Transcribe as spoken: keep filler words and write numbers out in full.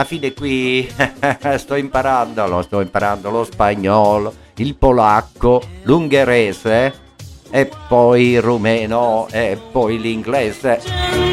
alla fine qui sto imparando, lo sto imparando lo spagnolo, il polacco, l'ungherese e poi il rumeno e poi l'inglese.